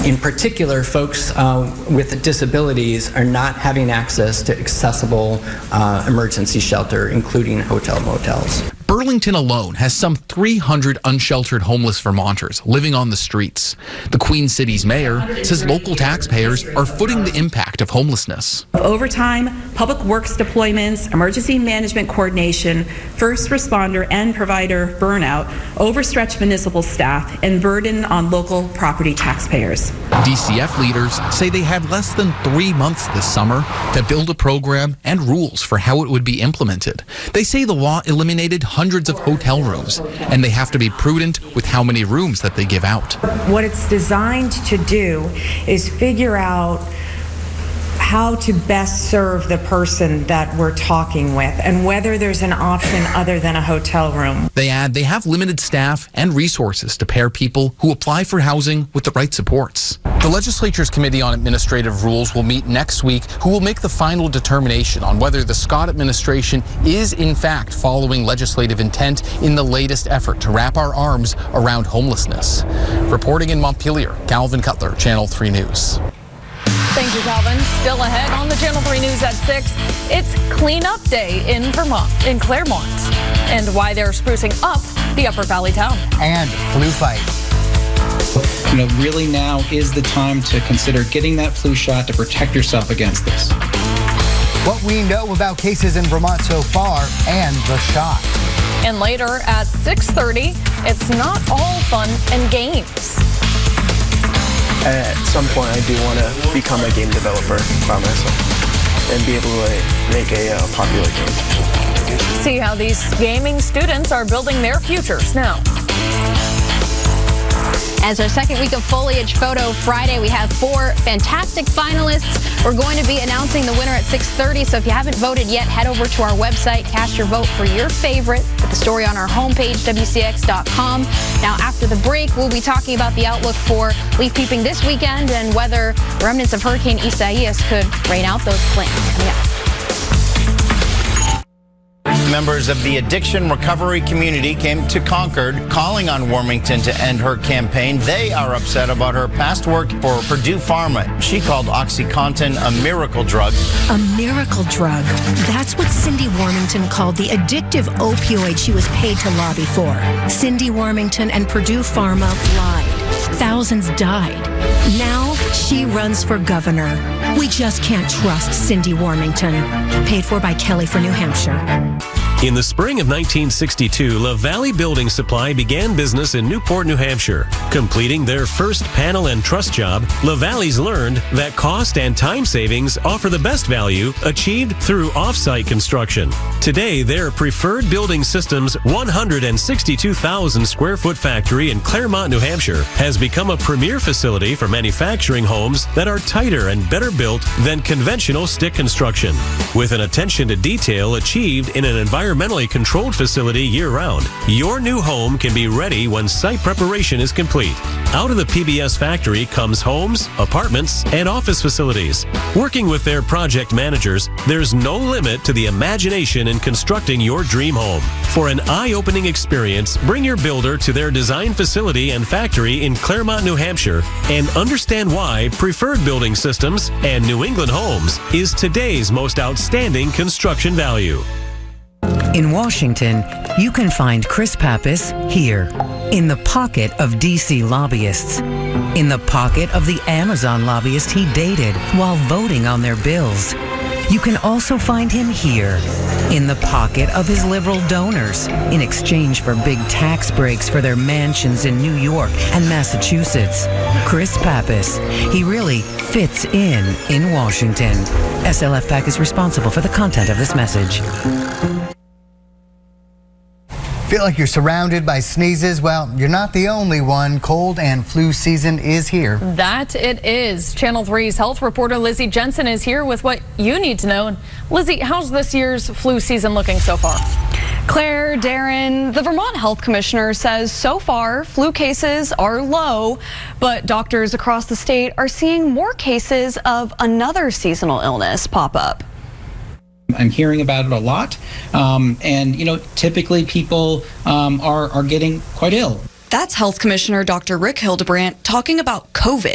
In particular, folks with disabilities are not having access to accessible emergency shelter, including hotel motels. Burlington alone has some 300 unsheltered homeless Vermonters living on the streets. The Queen City's mayor says local taxpayers are footing the impact of homelessness. Overtime, public works deployments, emergency management coordination, first responder and provider burnout, overstretched municipal staff, and burden on local property taxpayers. DCF leaders say they had less than 3 months this summer to build a program and rules for how it would be implemented. They say the law eliminated hundreds of hotel rooms, and they have to be prudent with how many rooms that they give out. What it's designed to do is figure out how to best serve the person that we're talking with and whether there's an option other than a hotel room. They add they have limited staff and resources to pair people who apply for housing with the right supports. The legislature's Committee on Administrative Rules will meet next week, who will make the final determination on whether the Scott administration is in fact following legislative intent in the latest effort to wrap our arms around homelessness. Reporting in Montpelier, Calvin Cutler, Channel 3 News. Thank you, Calvin. Still ahead on the Channel 3 News at 6, it's Cleanup Day in Vermont, in Claremont, and why they're sprucing up the Upper Valley town. And flu fight. Really now is the time to consider getting that flu shot to protect yourself against this. What we know about cases in Vermont so far and the shot. And later at 6:30, it's not all fun and games. At some point, I do want to become a game developer by myself and be able to make a popular game. See how these gaming students are building their futures now. As our second week of Foliage Photo Friday, we have 4 fantastic finalists. We're going to be announcing the winner at 6:30, so if you haven't voted yet, head over to our website, cast your vote for your favorite. Put the story on our homepage, WCX.com. Now, after the break, we'll be talking about the outlook for leaf peeping this weekend and whether remnants of Hurricane Isaias could rain out those plants. Coming up. Members of the addiction recovery community came to Concord calling on Warmington to end her campaign. They are upset about her past work for Purdue Pharma. She called OxyContin a miracle drug. A miracle drug. That's what Cindy Warmington called the addictive opioid she was paid to lobby for. Cindy Warmington and Purdue Pharma lied. Thousands died. Now she runs for governor. We just can't trust Cindy Warmington. Paid for by Kelly for New Hampshire. In the spring of 1962, La Valley Building Supply began business in Newport, New Hampshire. Completing their first panel and truss job, La Valley's learned that cost and time savings offer the best value achieved through off-site construction. Today, their Preferred Building Systems 162,000 square foot factory in Claremont, New Hampshire has become a premier facility for manufacturing homes that are tighter and better built than conventional stick construction. With an attention to detail achieved in an environmentally controlled facility year-round, your new home can be ready when site preparation is complete. Out of the PBS factory comes homes, apartments, and office facilities. Working with their project managers, there's no limit to the imagination in constructing your dream home. For an eye-opening experience, bring your builder to their design facility and factory in Claremont, New Hampshire, and understand why Preferred Building Systems and New England Homes is today's most outstanding construction value. In Washington, you can find Chris Pappas here, in the pocket of D.C. lobbyists, in the pocket of the Amazon lobbyist he dated while voting on their bills. You can also find him here, in the pocket of his liberal donors, in exchange for big tax breaks for their mansions in New York and Massachusetts. Chris Pappas. He really fits in Washington. SLF PAC is responsible for the content of this message. Feel like you're surrounded by sneezes? Well, you're not the only one. Cold and flu season is here. That it is. Channel 3's health reporter Lizzie Jensen is here with what you need to know. Lizzie, how's this year's flu season looking so far? Claire, Darren, the Vermont Health Commissioner says so far flu cases are low, but doctors across the state are seeing more cases of another seasonal illness pop up. I'm hearing about it a lot, and typically people are getting quite ill. That's Health Commissioner Dr. Rick Hildebrandt talking about COVID.